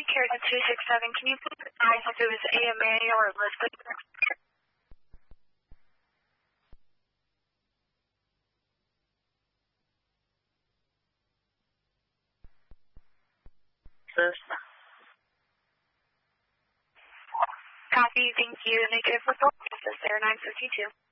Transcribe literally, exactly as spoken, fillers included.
Carrier two six seven, can you please advise if it was A M A or listed? Copy, thank you. Negative report, Air nine fifty-two.